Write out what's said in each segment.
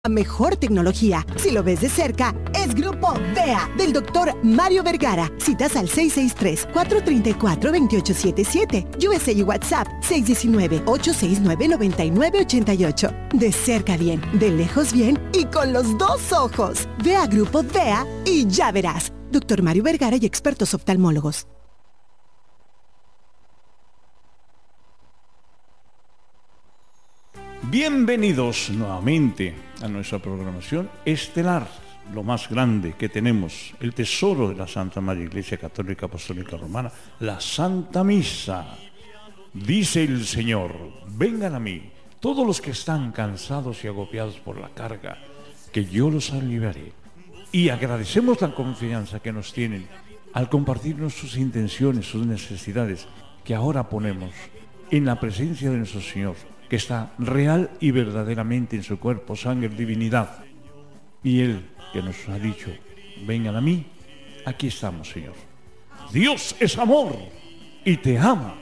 Mejor tecnología. Si lo ves de cerca, es Grupo DEA, del doctor Mario Vergara. Citas al 663-434-2877. USA y WhatsApp 619-869-9988. De cerca bien, de lejos bien y con los dos ojos. Ve a Grupo DEA y ya verás. Doctor Mario Vergara y expertos oftalmólogos. Bienvenidos nuevamente a nuestra programación estelar, lo más grande que tenemos, el tesoro de la Santa Madre Iglesia Católica Apostólica Romana, la Santa Misa. Dice el Señor: vengan a mí, todos los que están cansados y agobiados por la carga, que yo los aliviaré. Y agradecemos la confianza que nos tienen al compartirnos sus intenciones, sus necesidades, que ahora ponemos en la presencia de nuestro Señor, que está real y verdaderamente en su cuerpo, sangre, divinidad. Y Él, que nos ha dicho: vengan a mí, aquí estamos, Señor. Dios es amor y te ama.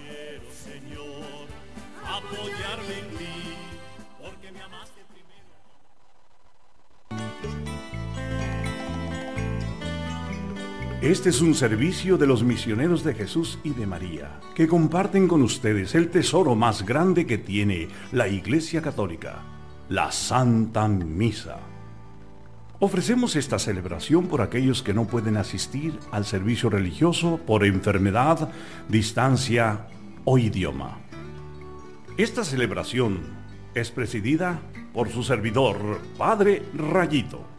Este es un servicio de los misioneros de Jesús y de María, que comparten con ustedes el tesoro más grande que tiene la Iglesia Católica, la Santa Misa. Ofrecemos esta celebración por aquellos que no pueden asistir al servicio religioso por enfermedad, distancia o idioma. Esta celebración es presidida por su servidor, Padre Rayito.